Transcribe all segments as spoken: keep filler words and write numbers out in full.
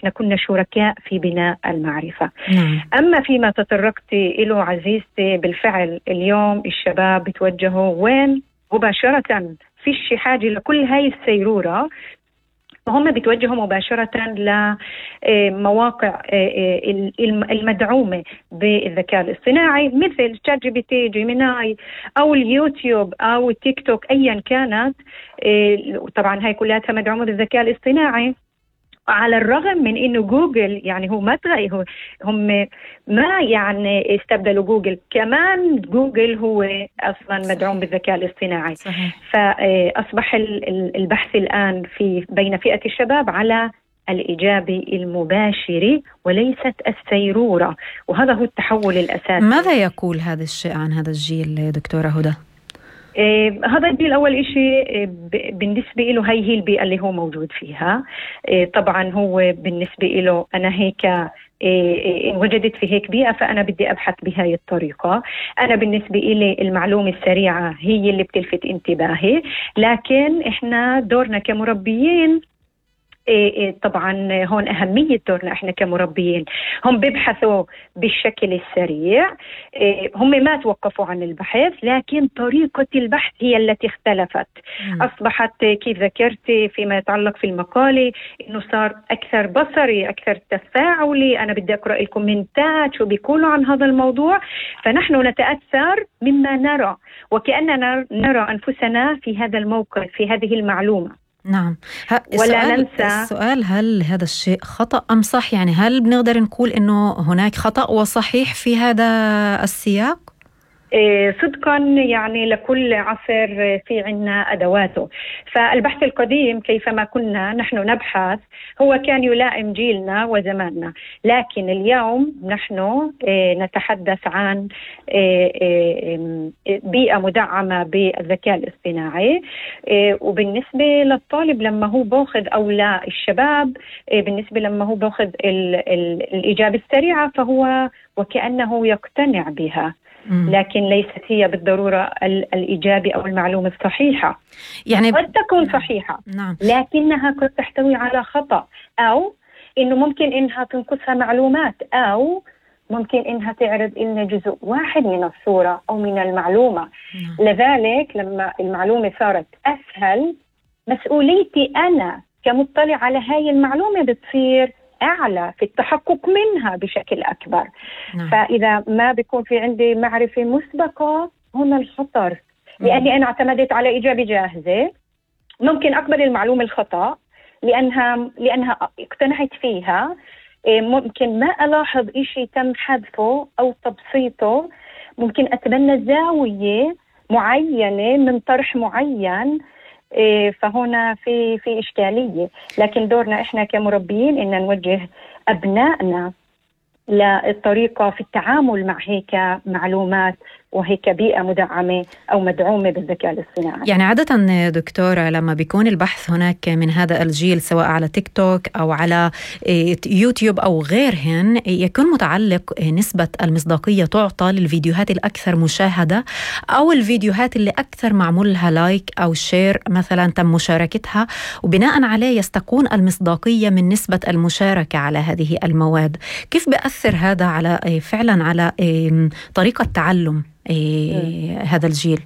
إحنا كنا شركاء في بناء المعرفة. نعم. أما فيما تطرقت إله عزيزتي، بالفعل اليوم الشباب بتوجهوا وين؟ مباشرة فيش حاجة لكل هاي السيرورة، وهم بيتوجهوا مباشرة لمواقع المدعومة بالذكاء الاصطناعي مثل شات جي بي تي، جيميناي، أو اليوتيوب أو التيك توك أيا كانت. طبعا هاي كلها مدعومة بالذكاء الاصطناعي. على الرغم من إنه جوجل يعني هو ما تغير، هم ما يعني استبدلوا جوجل، كمان جوجل هو أصلا مدعوم بالذكاء الاصطناعي. صحيح. فأصبح البحث الآن في بين فئة الشباب على الإيجابي المباشر وليست السيرورة، وهذا هو التحول الأساسي. ماذا يقول هذا الشيء عن هذا الجيل دكتورة هدى؟ إيه هذا الجيل أول إشي إيه بالنسبة له هاي هي البيئة اللي هو موجود فيها. إيه طبعا هو بالنسبة له أنا هيك إيه إيه وجدت في هيك بيئة فأنا بدي أبحث بهاي الطريقة. أنا بالنسبة إلي المعلومة السريعة هي اللي بتلفت انتباهي، لكن إحنا دورنا كمربيين إيه إيه طبعا هون أهمية دورنا إحنا كمربيين. هم بيبحثوا بالشكل السريع، إيه هم ما توقفوا عن البحث، لكن طريقة البحث هي التي اختلفت. م. أصبحت كيف ذكرتي فيما يتعلق في المقالة إنه صار أكثر بصري، أكثر تفاعلي، أنا بدي أقرأ الكومنتات شو بيقولوا عن هذا الموضوع، فنحن نتأثر مما نرى وكأننا نرى أنفسنا في هذا الموقع، في هذه المعلومة. نعم. ولا ننسى السؤال هل هذا الشيء خطأ أم صح؟ يعني هل بنقدر نقول إنه هناك خطأ وصحيح في هذا السياق؟ صدقا يعني لكل عصر في عنا أدواته. فالبحث القديم كيفما كنا نحن نبحث هو كان يلائم جيلنا وزماننا، لكن اليوم نحن نتحدث عن بيئة مدعمة بالذكاء الاصطناعي. وبالنسبة للطالب لما هو باخذ أو لا الشباب بالنسبة لما هو باخذ الإجابة السريعة فهو وكأنه يقتنع بها، لكن ليست هي بالضرورة الإيجابي أو المعلومة الصحيحة. يعني قد تكون صحيحة. نعم. لكنها قد تحتوي على خطأ، أو إنه ممكن إنها تنقصها معلومات، أو ممكن إنها تعرض لنا جزء واحد من الصورة أو من المعلومة. نعم. لذلك لما المعلومة صارت أسهل، مسؤوليتي أنا كمطلع على هاي المعلومة بتصير أعلى في التحقق منها بشكل أكبر. نعم. فإذا ما بيكون في عندي معرفة مسبقة هنا الخطر، لأني أنا اعتمدت على إجابة جاهزة، ممكن أقبل المعلومة الخطأ لأنها لأنها اقتنعت فيها، ممكن ما ألاحظ إشي تم حذفه أو تبسيطه، ممكن أتبنى زاوية معينة من طرح معين، فهنا في في إشكالية. لكن دورنا إحنا كمربيين إن نوجه أبنائنا للطريقة في التعامل مع هيك معلومات وهيك بيئة مدعمة أو مدعومة بالذكاء الاصطناعي. يعني عادة دكتورة لما بيكون البحث هناك من هذا الجيل سواء على تيك توك أو على يوتيوب أو غيرهن، يكون متعلق نسبة المصداقية تعطى للفيديوهات الأكثر مشاهدة أو الفيديوهات اللي أكثر معمول لها لايك أو شير مثلا تم مشاركتها، وبناء عليه يستكون المصداقية من نسبة المشاركة على هذه المواد. كيف بيأثر هذا على فعلا على طريقة تعلم إيه هذا الجيل؟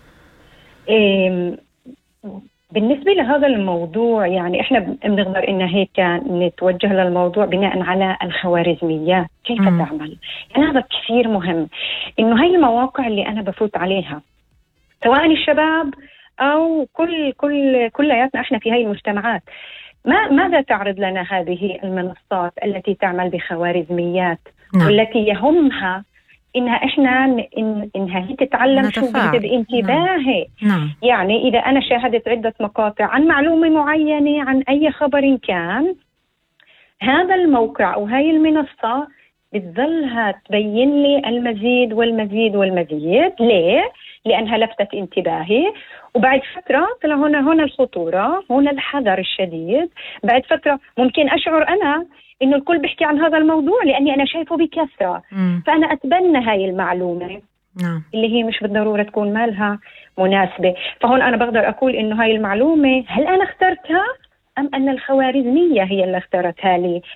إيه بالنسبة لهذا الموضوع يعني إحنا بنقدر إن هيك نتوجه للموضوع بناء على الخوارزميات كيف م. تعمل. يعني هذا كثير مهم، إنه هاي المواقع اللي أنا بفوت عليها سواء الشباب أو كل كل كلياتنا إحنا في هاي المجتمعات، ما ماذا تعرض لنا هذه المنصات التي تعمل بخوارزميات نعم. والتي يهمها إنها إحنا إن إنها هي تتعلم شو بدي بانتباهي. نعم. يعني إذا أنا شاهدت عدة مقاطع عن معلومة معينة عن أي خبر كان، هذا الموقع أو هاي المنصة بتظلها تبين لي المزيد والمزيد والمزيد. ليه؟ لأنها لفتت انتباهي، وبعد فترة طلع هنا هنا الخطورة، هنا الحذر الشديد. بعد فترة ممكن أشعر أنا إنه الكل بيحكي عن هذا الموضوع لأني أنا شايفه بكثرة، م. فأنا أتبنى هاي المعلومة نعم. اللي هي مش بالضرورة تكون مالها مناسبة. فهون أنا بقدر أقول إنه هاي المعلومة هل أنا اخترتها أم أن الخوارزمية هي اللي اختارتها لي